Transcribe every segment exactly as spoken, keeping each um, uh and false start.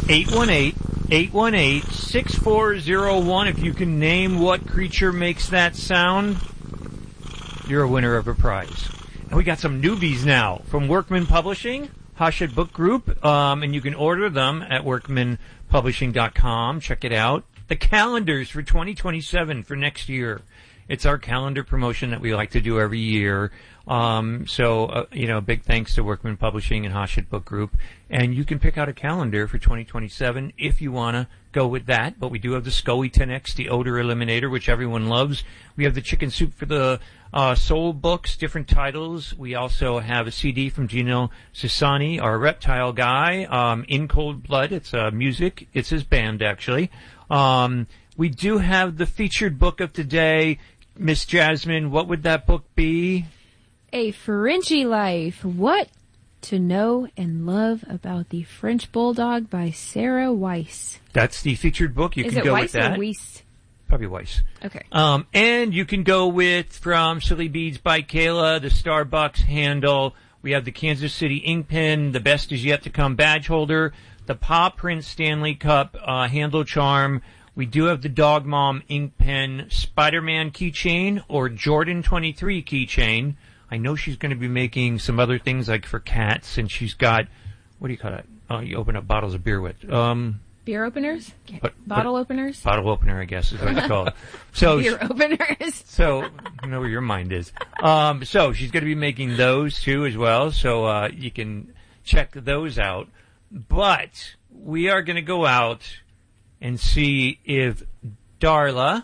eight one eight, eight one eight, six four zero one. If you can name what creature makes that sound, you're a winner of a prize. And we got some newbies now from Workman Publishing, Hachette Book Group, um, and you can order them at workman publishing dot com. Check it out. The calendars for twenty twenty-seven for next year. It's our calendar promotion that we like to do every year. Um, so, uh, you know, big thanks to Workman Publishing and Hachette Book Group. And you can pick out a calendar for twenty twenty-seven if you want to go with that. But we do have the SCOE ten X, the odor eliminator, which everyone loves. We have the Chicken Soup for the uh, Soul books, different titles. We also have a C D from Gino Sassani, our reptile guy, um, In Cold Blood. It's uh, music. It's his band, actually. Um, we do have the featured book of today. Miss Jasmine, what would that book be? A Frenchie Life. What to know and love about the French Bulldog by Sarah Weiss. That's the featured book. You Is can it go Weiss with that. or Weiss? Probably Weiss. Okay. Um, and you can go with, from Silly Beads by Kayla, the Starbucks handle. We have the Kansas City ink pen, the Best Is Yet to Come badge holder, the Paw Prince Stanley Cup uh, handle charm. We do have the Dog Mom ink pen, Spider-Man keychain, or Jordan twenty-three keychain. I know she's going to be making some other things like for cats, and she's got, what do you call it? Oh, you open up bottles of beer with. Um, Beer openers? But, bottle but, openers? Bottle opener, I guess, is what it's called. So, beer openers. So, I know where your mind is. Um, so, she's going to be making those, too, as well. So, uh, you can check those out. But, we are going to go out and see if Darla...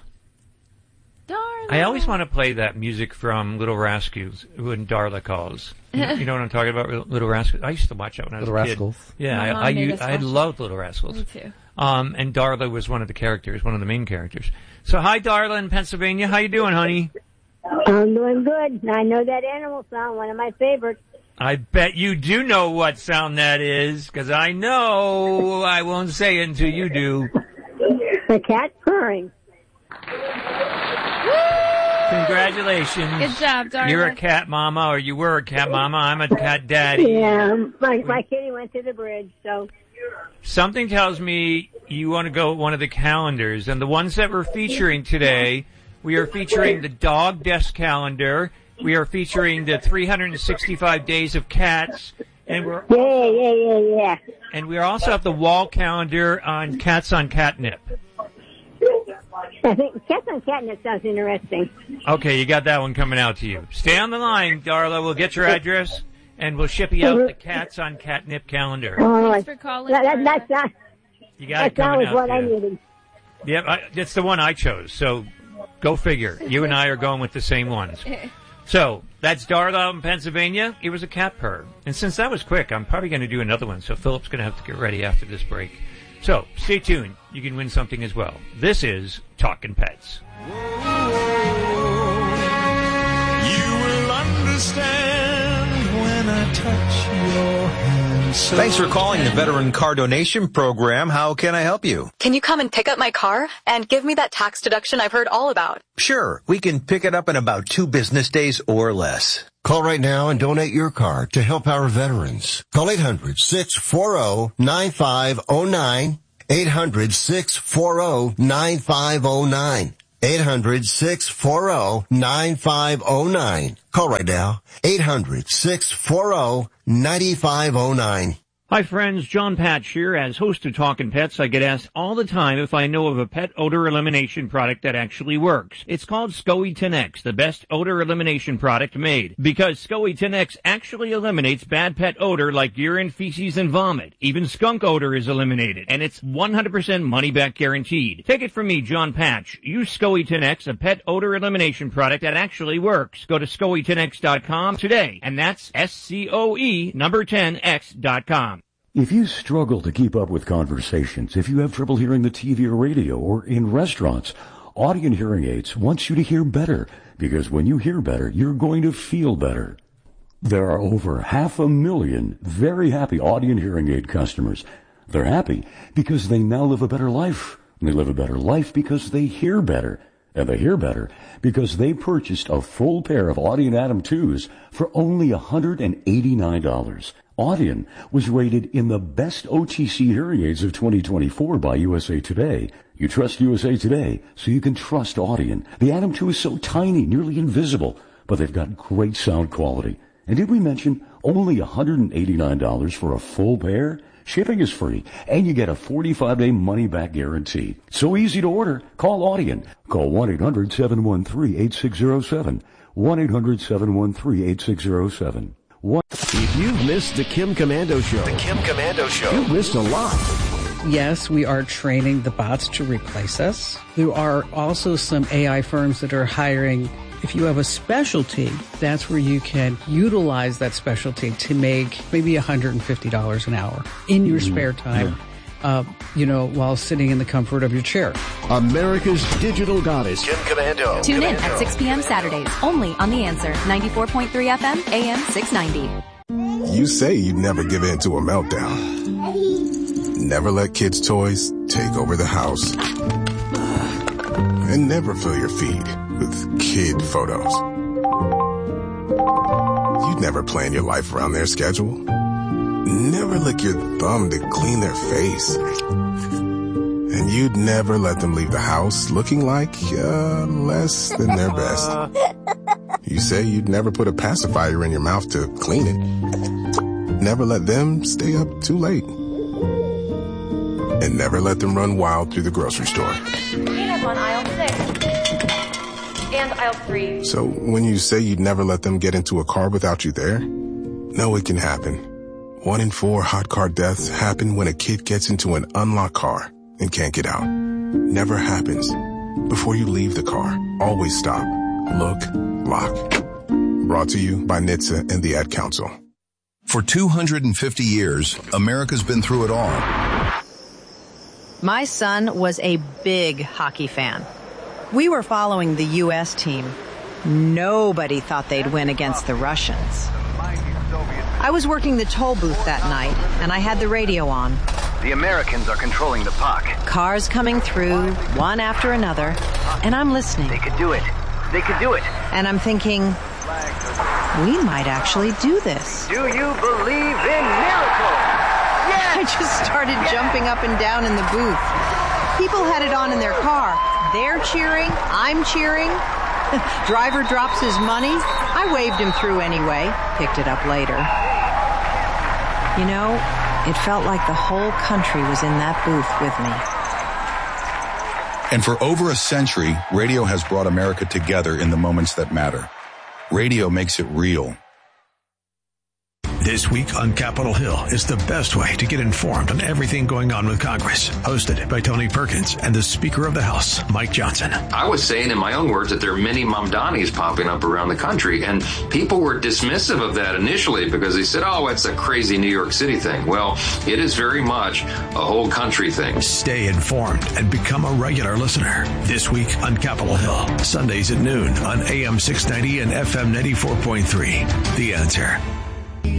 Darla. I always want to play that music from Little Rascals when Darla calls. You know, you know what I'm talking about, Little Rascals? I used to watch that when I was Little a kid. Rascals. Yeah, My I, mom I, made I, us I watch loved Little Rascals. Me too. Um, and Darla was one of the characters, one of the main characters. So, hi, Darla in Pennsylvania. How you doing, honey? I'm doing good. I know that animal sound, one of my favorites. I bet you do know what sound that is, because I know I won't say it until you do. The cat purring. Congratulations. Good job, Darla. You're a cat mama, or you were a cat mama. I'm a cat daddy. Yeah, my, my kitty went to the bridge, so... Something tells me you want to go with one of the calendars, and the ones that we're featuring today, we are featuring the Dog Desk Calendar, we are featuring the three hundred sixty-five Days of Cats, and we're Yeah, yeah, yeah, yeah. and we also have the wall calendar on Cats on Catnip. I think Cats on Catnip sounds interesting. Okay, you got that one coming out to you. Stay on the line, Darla. We'll get your address, and we'll ship you out the Cats on Catnip calendar. Oh, Thanks for calling, that, that, Darla. that's not, You got it that coming sounds out what to I you. needed. Yep, I, that's the one I chose. So go figure. You and I are going with the same ones. So that's Darla out in Pennsylvania. It was a cat purr. And since that was quick, I'm probably going to do another one. So Philip's going to have to get ready after this break. So stay tuned. You can win something as well. This is Talkin' Pets. You will understand when I touch your hand. So Thanks for calling the Veteran Car Donation Program. How can I help you? Can you come and pick up my car and give me that tax deduction I've heard all about? Sure, we can pick it up in about two business days or less. Call right now and donate your car to help our veterans. Call eight hundred, six four zero, nine five zero nine. eight hundred, six four zero, nine five zero nine. eight hundred, six four zero, nine five zero nine. Call right now. eight hundred, six four zero, nine five zero nine. Hi friends, John Patch here. As host of Talkin' Pets, I get asked all the time if I know of a pet odor elimination product that actually works. It's called SCOE ten X, the best odor elimination product made. Because SCOE ten X actually eliminates bad pet odor like urine, feces, and vomit. Even skunk odor is eliminated, and it's one hundred percent money-back guaranteed. Take it from me, John Patch. Use SCOE ten X, a pet odor elimination product that actually works. Go to scoe ten x dot com today, and that's S C O E number ten X dot com. If you struggle to keep up with conversations, if you have trouble hearing the T V or radio or in restaurants, Audient Hearing Aids wants you to hear better, because when you hear better, you're going to feel better. There are over half a million very happy Audient Hearing Aid customers. They're happy because they now live a better life. And they live a better life because they hear better. And they hear better because they purchased a full pair of Audient Atom twos for only one hundred eighty-nine dollars. Audion was rated in the best O T C hearing aids of twenty twenty-four by U S A Today. You trust U S A Today, so you can trust Audion. The Atom two is so tiny, nearly invisible, but they've got great sound quality. And did we mention only one hundred eighty-nine dollars for a full pair? Shipping is free, and you get a forty-five day money-back guarantee. So easy to order. Call Audion. Call one eight hundred seven one three eight six zero seven. one eight hundred seven one three eight six zero seven. If you've missed the Kim Komando Show, The Kim Komando Show. you've missed a lot. Yes, we are training the bots to replace us. There are also some A I firms that are hiring. If you have a specialty, that's where you can utilize that specialty to make maybe one hundred fifty dollars an hour in your mm-hmm. spare time. Yeah. Uh, you know, while sitting in the comfort of your chair. America's digital goddess, Kim Komando. Tune Komando. in at six p.m. Saturdays, only on The Answer, ninety-four point three F M, A M six ninety. You say you'd never give in to a meltdown. Never let kids' toys take over the house. And never fill your feed with kid photos. You'd never plan your life around their schedule. Never lick your thumb to clean their face. And you'd never let them leave the house looking like uh, less than their best. You say you'd never put a pacifier in your mouth to clean it. Never let them stay up too late. And never let them run wild through the grocery store. Peanut on aisle six. And aisle three. So when you say you'd never let them get into a car without you there, no, it can happen. One in four hot car deaths happen when a kid gets into an unlocked car and can't get out. Never happens. Before you leave the car, always stop, look, lock. Brought to you by N H T S A and the Ad Council. For two hundred fifty years, America's been through it all. My son was a big hockey fan. We were following the U S team. Nobody thought they'd win against the Russians. I was working the toll booth that night, and I had the radio on. The Americans are controlling the puck. Cars coming through, one after another, and I'm listening. They could do it. They could do it. And I'm thinking, we might actually do this. Do you believe in miracles? Yeah! I just started jumping up and down in the booth. People had it on in their car. They're cheering. I'm cheering. Driver drops his money. I waved him through anyway. Picked it up later. You know, it felt like the whole country was in that booth with me. And for over a century, radio has brought America together in the moments that matter. Radio makes it real. This week on Capitol Hill is the best way to get informed on everything going on with Congress. Hosted by Tony Perkins and the Speaker of the House, Mike Johnson. I was saying in my own words that there are many Mamdanis popping up around the country, and people were dismissive of that initially because they said, oh, it's a crazy New York City thing. Well, it is very much a whole country thing. Stay informed and become a regular listener. This week on Capitol Hill, Sundays at noon on A M six ninety and F M ninety-four point three. The Answer.